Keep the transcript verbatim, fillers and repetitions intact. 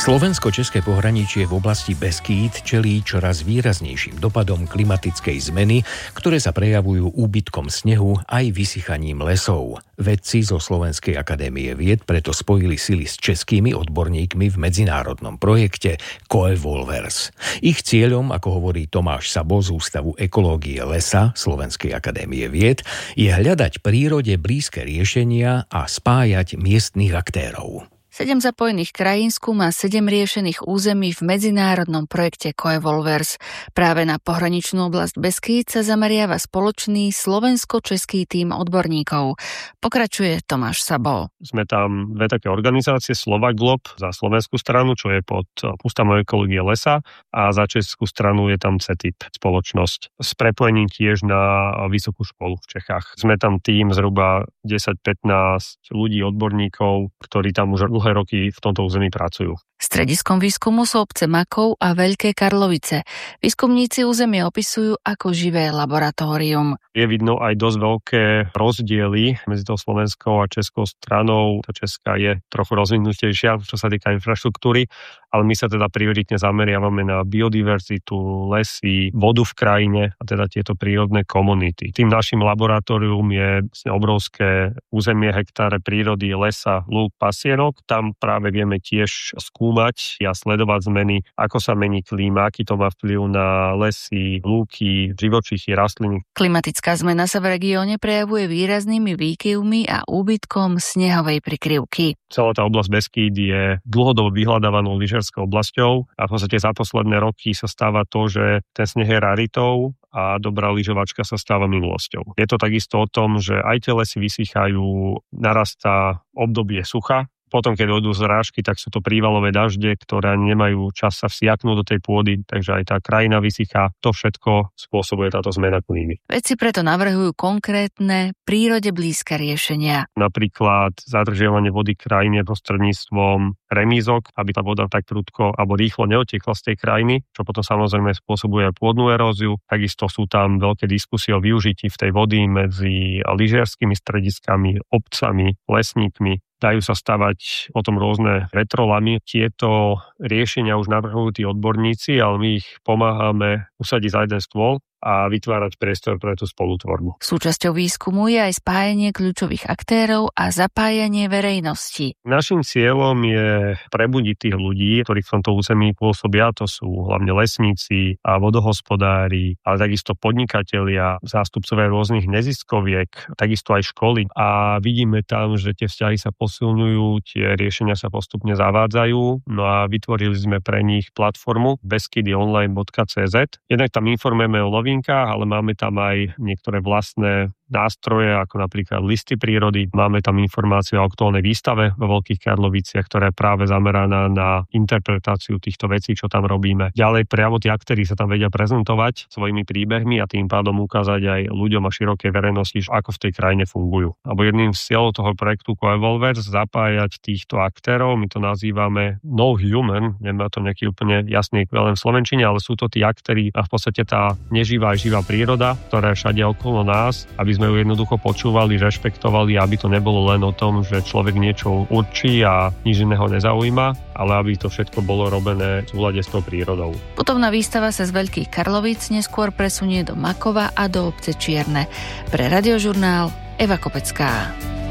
Slovensko-české pohraničie v oblasti Beskýd čelí čoraz výraznejším dopadom klimatickej zmeny, ktoré sa prejavujú úbytkom snehu aj vysychaním lesov. Vedci zo Slovenskej akadémie vied preto spojili sily s českými odborníkmi v medzinárodnom projekte Coevolvers. Ich cieľom, ako hovorí Tomáš Sabo z Ústavu ekológie lesa Slovenskej akadémie vied, je hľadať prírode blízke riešenia a spájať miestnych aktérov. Sedem zapojených krajín skúma sedem riešených území v medzinárodnom projekte Coevolvers. Práve na pohraničnú oblasť Beskýd sa zameriava spoločný slovensko-český tím odborníkov. Pokračuje Tomáš Sabo. Sme tam dve také organizácie, Slovaglob za slovenskú stranu, čo je pod Ústavom ekológie lesa, a za českú stranu je tam cé té í pé spoločnosť s prepojením tiež na vysokú školu v Čechách. Sme tam tím zhruba desať pätnásť ľudí, odborníkov, ktorí tam už dlhé roky v tomto území pracujú. Strediskom výskumu sú obce Makov a Veľké Karlovice. Výskumníci územie opisujú ako živé laboratórium. Je vidno aj dosť veľké rozdiely medzi tou slovenskou a českou stranou. Tá česká je trochu rozvinutejšia, čo sa týka infraštruktúry, ale my sa teda prioritne zameriavame na biodiverzitu, lesy, vodu v krajine a teda tieto prírodné komunity. Tým našim laboratórium je obrovské územie, hektáre prírody, lesa, lúk, pasienok. Tam práve vieme tiež skúmať a sledovať zmeny, ako sa mení klíma, aký to má vplyv na lesy, lúky, živočichy, rastliny. Klimatická zmena sa v regióne prejavuje výraznými výkyvmi a úbytkom snehovej prikryvky. Celá tá oblasť Beskýd je dlhodobo vyhľadávanou lyžiarskou oblasťou a v podstate za posledné roky sa stáva to, že ten sneh je raritou a dobrá lyžovačka sa stáva minulosťou. Je to takisto o tom, že aj tie lesy vysychajú, narastá obdobie sucha. Potom, keď dojdú zrážky, tak sú to prívalové dažde, ktoré nemajú čas sa vsiaknúť do tej pôdy, takže aj tá krajina vysychá. To všetko spôsobuje táto zmena klímy. Vedci preto navrhujú konkrétne prírode blízke riešenia. Napríklad zadržiavanie vody krajine prostredníctvom remízok, aby tá voda tak prudko alebo rýchlo neotiekla z tej krajiny, čo potom samozrejme spôsobuje aj pôdnu eróziu. Takisto sú tam veľké diskusie o využití v tej vody medzi lyžiarskymi strediskami, obcami, lesníkmi. Dajú sa stavať potom rôzne vetrolamy. Tieto riešenia už navrhujú tí odborníci, ale my ich pomáhame usadiť za jeden stôl a vytvárať priestor pre tú spolutvorbu. Súčasťou výskumu je aj spájanie kľúčových aktérov a zapájanie verejnosti. Naším cieľom je prebudiť tých ľudí, ktorí v tomto území pôsobia, to sú hlavne lesníci a vodohospodári, ale takisto podnikatelia, zástupcovia rôznych neziskoviek, takisto aj školy. A vidíme tam, že tie vzťahy sa posilňujú, tie riešenia sa postupne zavádzajú, no a vytvorili sme pre nich platformu beskidyonline bodka cé zet. Jednak tam informujeme o novinkách, ale máme tam aj niektoré vlastné nástroje, ako napríklad listy prírody. Máme tam informácie o aktuálnej výstave vo Veľkých Karloviciach, ktorá je práve zameraná na interpretáciu týchto vecí, čo tam robíme. Ďalej priamo tí aktéri sa tam vedia prezentovať svojimi príbehmi a tým pádom ukázať aj ľuďom a širokej verejnosti, ako v tej krajine fungujú. Alebo jedným z cieľov toho projektu Coevolvers zapájať týchto aktérov, my to nazývame no human, nemá to nejaký úplne jasný len v slovenčine, ale sú to tí aktéri a v podstate tá neživá aj živá príroda, ktorá je všade okolo nás, aby sme ju jednoducho počúvali, rešpektovali, aby to nebolo len o tom, že človek niečo určí a nič iného nezaujíma, ale aby to všetko bolo robené v súlade s tou prírodou. Putovná výstava sa z Veľkých Karlovíc neskôr presunie do Makova a do obce Čierne. Pre Radiožurnál Eva Kopecká.